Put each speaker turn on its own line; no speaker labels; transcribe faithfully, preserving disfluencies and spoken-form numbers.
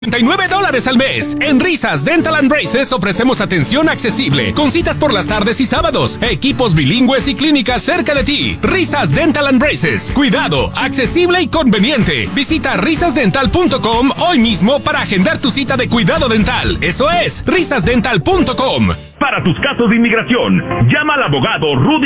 treinta y nueve dólares al mes. En Risas Dental and Braces ofrecemos atención accesible, con citas por las tardes y sábados, equipos bilingües y clínicas cerca de ti. Risas Dental and Braces. Cuidado, accesible y conveniente. Visita risas dental punto com hoy mismo para agendar tu cita de cuidado dental. Eso es, risas dental punto com.
Para tus casos de inmigración, llama al abogado Rudy